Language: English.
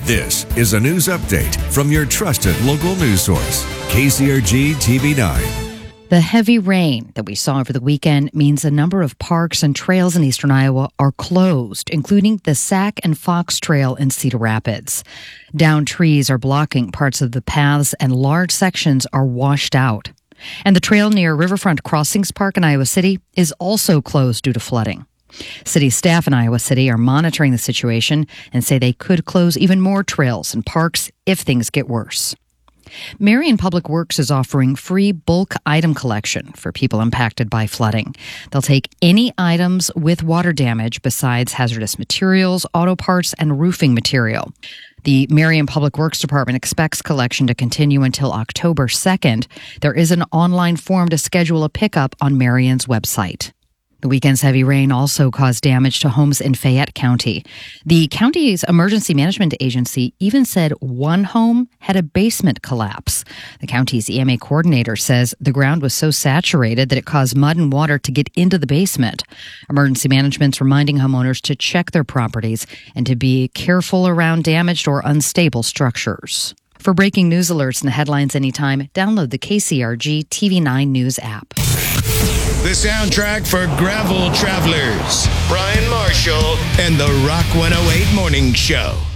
This is a news update from your trusted local news source, KCRG TV9. The heavy rain that we saw over the weekend means a number of parks and trails in eastern Iowa are closed, including the Sac and Fox Trail in Cedar Rapids. Downed trees are blocking parts of the paths and large sections are washed out. And the trail near Riverfront Crossings Park in Iowa City is also closed due to flooding. City staff in Iowa City are monitoring the situation and say they could close even more trails and parks if things get worse. Marion Public Works is offering free bulk item collection for people impacted by flooding. They'll take any items with water damage besides hazardous materials, auto parts, and roofing material. The Marion Public Works Department expects collection to continue until October 2nd. There is an online form to schedule a pickup on Marion's website. The weekend's heavy rain also caused damage to homes in Fayette County. The county's emergency management agency even said one home had a basement collapse. The county's EMA coordinator says the ground was so saturated that it caused mud and water to get into the basement. Emergency management's reminding homeowners to check their properties and to be careful around damaged or unstable structures. For breaking news alerts and headlines anytime, download the KCRG TV9 News app. The soundtrack for Gravel Travelers, Brian Marshall, and the Rock 108 Morning Show.